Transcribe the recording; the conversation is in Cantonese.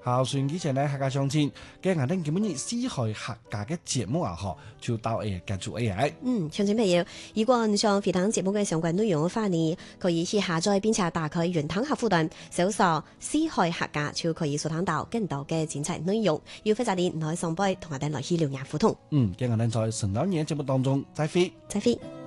好，算以前咧客家相親，嘅我哋基本以四海客家嘅節目啊，嗬，就到結束 AI。 鄉親朋友，如果你想回聽節目嘅相關內容嘅話呢，可以去下載並且打開雲端客戶端，搜索四海客家就可以收聽到更多嘅精彩內容。要非常啲唔可以上輩同我哋來去聊聊互動。 嘅我哋在神老年節目當中再會。 再會。